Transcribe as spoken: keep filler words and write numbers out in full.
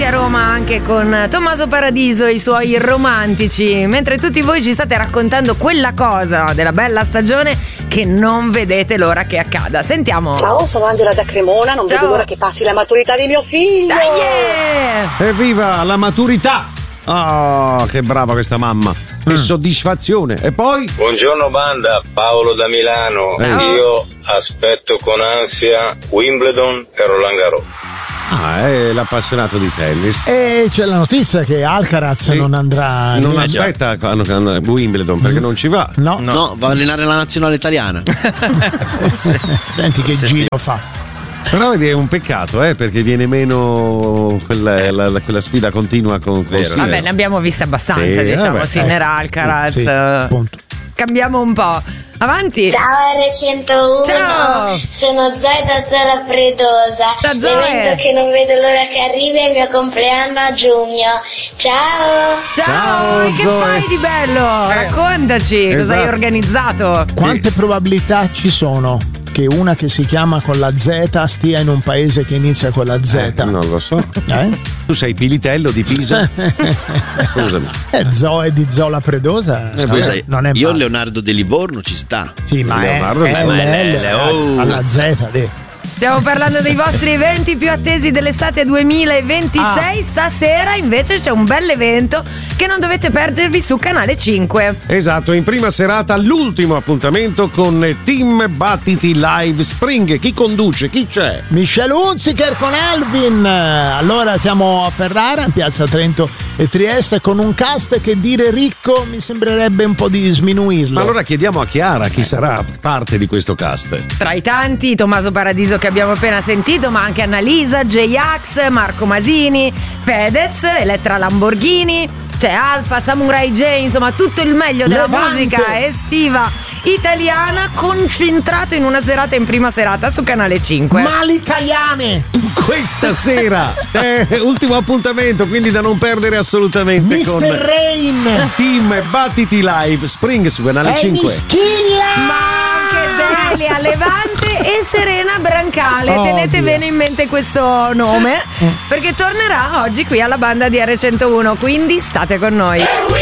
a Roma anche con Tommaso Paradiso e i suoi romantici, mentre tutti voi ci state raccontando quella cosa della bella stagione che non vedete l'ora che accada. Sentiamo. Ciao, sono Angela da Cremona, non Ciao. vedo l'ora che passi la maturità di mio figlio. Dai, yeah! Evviva la maturità! Oh, che brava questa mamma! Che mm. soddisfazione! E poi? Buongiorno banda, Paolo da Milano. Ciao. Io aspetto con ansia Wimbledon e Roland Garros. Ah, è l'appassionato di tennis. E c'è la notizia che Alcaraz sì. non andrà. Non niente. aspetta a Wimbledon perché mm. non ci va. No. no, no, va a allenare la nazionale italiana. Senti che Forse giro sì. fa. Però è un peccato, eh, perché viene meno quella, la, la, quella sfida continua con, con Sinner. Vabbè, ne abbiamo viste abbastanza, Sì, diciamo, vabbè, Sinner, eh, Alcaraz. sì, appunto. Cambiamo un po'. Avanti. Ciao R centouno, Ciao. sono Zoe da Zola Predosa, Da Zoe. l'evento che non vedo l'ora che arrivi è il mio compleanno a giugno. Ciao! Ciao, Ciao, e che Zoe. fai di bello? Raccontaci, cosa Esatto. hai organizzato? Quante probabilità ci sono che una che si chiama con la Z stia in un paese che inizia con la Z? Eh, non lo so. Eh? Tu sei Pilitello di Pisa? Scusami. Eh, Zoe di Zola Predosa. Eh, Scusa, eh, non è io male. Leonardo di Livorno ci sta. Sì, ma Leonardo è, è, Di- L, L, oh. alla Z, dì. Stiamo parlando dei vostri eventi più attesi dell'estate duemilaventisei. Ah. Stasera invece c'è un bel evento che non dovete perdervi su Canale cinque. Esatto, in prima serata l'ultimo appuntamento con Team Battiti Live Spring. Chi conduce? Chi c'è? Michelle Hunziker con Alvin. Allora siamo a Ferrara, in piazza Trento e Trieste, con un cast che dire ricco mi sembrerebbe un po' di sminuirlo. Ma allora chiediamo a Chiara chi sarà parte di questo cast. Tra i tanti, Tommaso Paradiso che abbiamo appena sentito, ma anche Annalisa, J-Ax, Marco Masini, Fedez, Elettra Lamborghini, c'è Alfa, Samurai J, insomma tutto il meglio della Levante. musica estiva italiana concentrato in una serata, in prima serata su Canale cinque. Malika Yane, Questa sera, eh, ultimo appuntamento, quindi da non perdere assolutamente mister con Rain, Team Battiti Live Spring su Canale cinque. Schilla. Ma anche Delia, Levante e Serena Brancale. Oh, Tenete Dio. bene in mente questo nome perché tornerà oggi qui alla banda di R centouno, quindi state con noi.